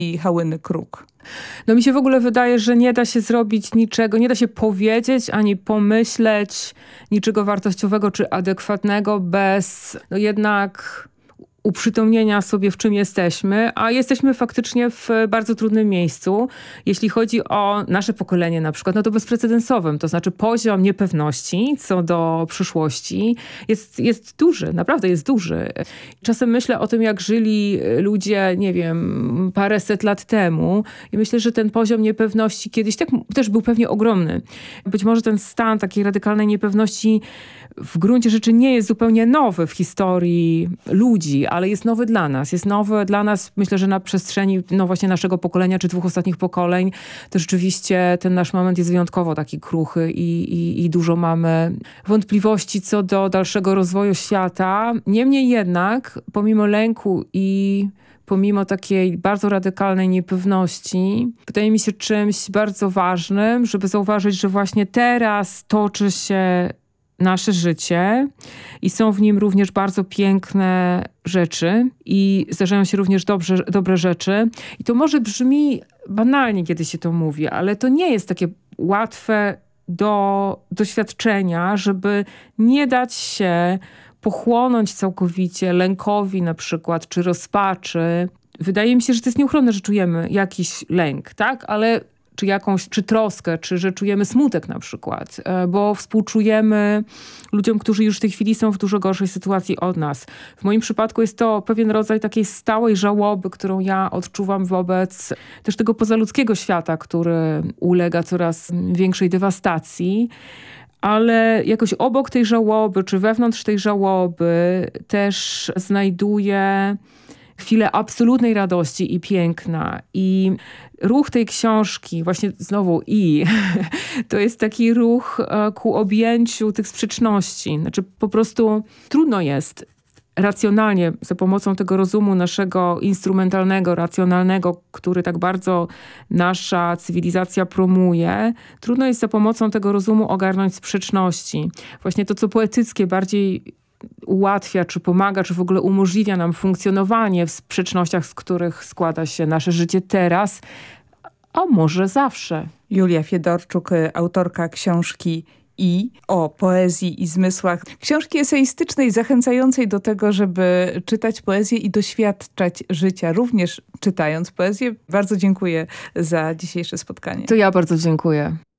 i Hałyny Kruk. No mi się w ogóle wydaje, że nie da się zrobić niczego, nie da się powiedzieć ani pomyśleć niczego wartościowego czy adekwatnego bez jednak uprzytomnienia sobie, w czym jesteśmy, a jesteśmy faktycznie w bardzo trudnym miejscu. Jeśli chodzi o nasze pokolenie na przykład, no to bezprecedensowym. To znaczy poziom niepewności co do przyszłości jest duży, naprawdę jest duży. Czasem myślę o tym, jak żyli ludzie, nie wiem, paręset lat temu i myślę, że ten poziom niepewności kiedyś też był pewnie ogromny. Być może ten stan takiej radykalnej niepewności w gruncie rzeczy nie jest zupełnie nowy w historii ludzi, ale jest nowy dla nas. Jest nowy dla nas, myślę, że na przestrzeni właśnie naszego pokolenia, czy 2 ostatnich pokoleń, to rzeczywiście ten nasz moment jest wyjątkowo taki kruchy i dużo mamy wątpliwości co do dalszego rozwoju świata. Niemniej jednak, pomimo lęku i pomimo takiej bardzo radykalnej niepewności, wydaje mi się czymś bardzo ważnym, żeby zauważyć, że właśnie teraz toczy się nasze życie i są w nim również bardzo piękne rzeczy i zdarzają się również dobre rzeczy. I to może brzmi banalnie, kiedy się to mówi, ale to nie jest takie łatwe do doświadczenia, żeby nie dać się pochłonąć całkowicie lękowi na przykład, czy rozpaczy. Wydaje mi się, że to jest nieuchronne, że czujemy jakiś lęk, tak? Ale czy troskę, czy że czujemy smutek na przykład, bo współczujemy ludziom, którzy już w tej chwili są w dużo gorszej sytuacji od nas. W moim przypadku jest to pewien rodzaj takiej stałej żałoby, którą ja odczuwam wobec też tego pozaludzkiego świata, który ulega coraz większej dewastacji. Ale jakoś obok tej żałoby, czy wewnątrz tej żałoby też znajduję chwilę absolutnej radości i piękna. I ruch tej książki, właśnie znowu to jest taki ruch ku objęciu tych sprzeczności. Znaczy po prostu trudno jest racjonalnie, za pomocą tego rozumu naszego instrumentalnego, racjonalnego, który tak bardzo nasza cywilizacja promuje, trudno jest za pomocą tego rozumu ogarnąć sprzeczności. Właśnie to, co poetyckie bardziej ułatwia, czy pomaga, czy w ogóle umożliwia nam funkcjonowanie w sprzecznościach, z których składa się nasze życie teraz, a może zawsze. Julia Fiedorczuk, autorka książki o poezji i zmysłach. Książki eseistycznej zachęcającej do tego, żeby czytać poezję i doświadczać życia, również czytając poezję. Bardzo dziękuję za dzisiejsze spotkanie. To ja bardzo dziękuję.